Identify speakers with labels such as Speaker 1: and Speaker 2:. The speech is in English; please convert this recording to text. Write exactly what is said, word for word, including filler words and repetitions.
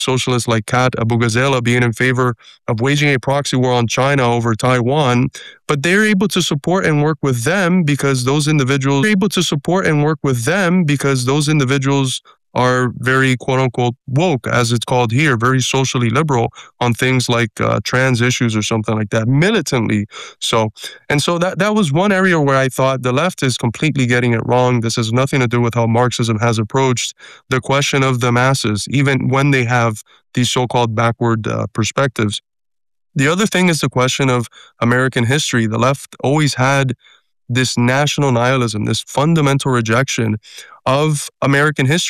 Speaker 1: socialists like Kat Abu Ghazala being in favor of waging a proxy war on China over Taiwan, but they're able to support and work with them because those individuals are able to support and work with them because those individuals are very quote-unquote woke, as it's called here, very socially liberal on things like uh, trans issues or something like that, militantly. So, and so that, that was one area where I thought the left is completely getting it wrong. This has nothing to do with how Marxism has approached the question of the masses, even when they have these so-called backward uh, perspectives. The other thing is the question of American history. The left always had this national nihilism, this fundamental rejection of American history.